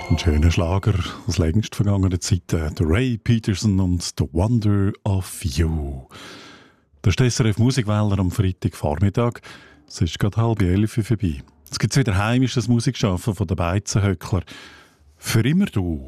Ein schöner Schlager aus längst vergangenen Zeiten. Der Ray Peterson und «The Wonder of You». Der ist SRF Musikwähler am Freitagvormittag. Es ist gerade 10:30 vorbei. Es gibt wieder heimisches Musikschaffen von den Beizenhöckler. «Für immer du».